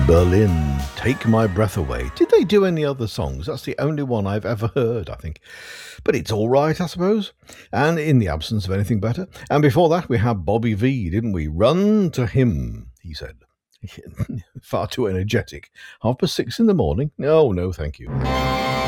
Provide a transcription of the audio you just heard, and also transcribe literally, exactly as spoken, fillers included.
Berlin, Take My Breath Away. Did they do any other songs? That's the only one I've ever heard, I think. But it's all right, I suppose. And in the absence of anything better. And before that, we had Bobby V, didn't we? Run to him, he said. Far too energetic. Half past six in the morning? No, no, thank you.